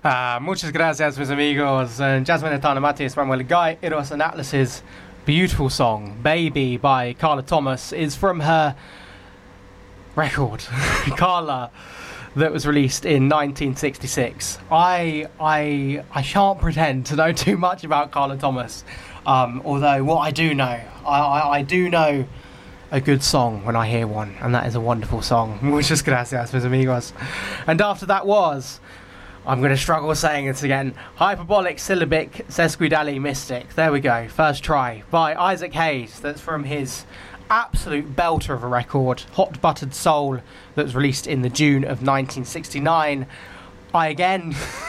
Muchas gracias, mis amigos. And Jasmine Etana Matias Manuel Guy, Eros and Atlas's beautiful song, Baby by Carla Thomas, is from her record, Carla, that was released in 1966. I shan't pretend to know too much about Carla Thomas, although what I do know, I do know a good song when I hear one, and that is a wonderful song. Muchas gracias, mis amigos. And after that was, I'm going to struggle saying it again, Hyperbolic Syllabic Sesquidally Mystic. There we go, first try, by Isaac Hayes. That's from his absolute belter of a record, Hot Buttered Soul, that was released in the June of 1969. I again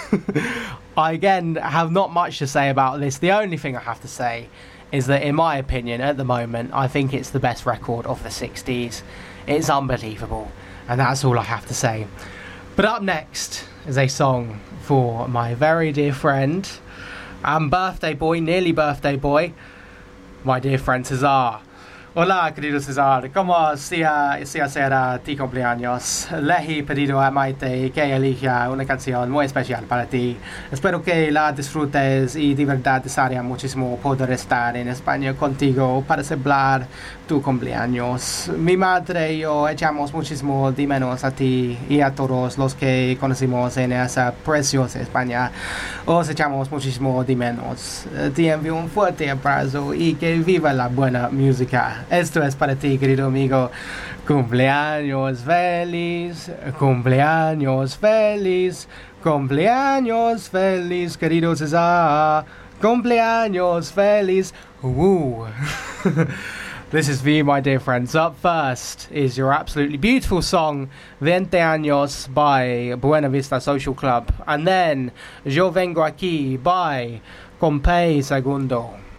have not much to say about this. The only thing I have to say is that, in my opinion, at the moment, I think it's the best record of the 60s. It's unbelievable, and that's all I have to say. But up next is a song for my very dear friend and birthday boy, nearly birthday boy, my dear friend Cesar. Hola, querido Cesar, ¿cómo sea será tu cumpleaños? Le he pedido a Maite que elija una canción muy especial para ti. Espero que la disfrutes y de verdad desearía muchísimo poder estar en España contigo para celebrar tu cumpleaños. Mi madre y yo echamos muchísimo de menos a ti y a todos los que conocimos en esa preciosa España. Os echamos muchísimo de menos. Te envío un fuerte abrazo y que viva la buena música. Esto es para ti, querido amigo. Cumpleaños feliz, cumpleaños feliz, cumpleaños feliz, querido Cesar. Cumpleaños feliz. Woo. This is for you, my dear friends. Up first is your absolutely beautiful song, 20 Años by Buena Vista Social Club. And then, Yo Vengo Aquí by Compay Segundo.